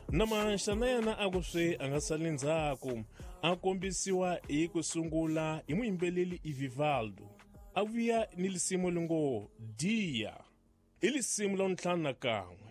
Namanxa na yena a ku swi a nga sali ndzhaku a kombisiwa hi ku sungula hi muyimbeleli Vivaldo a vuya ni lisimu lingo Dia hi lisimu la ntlhanu nakan'we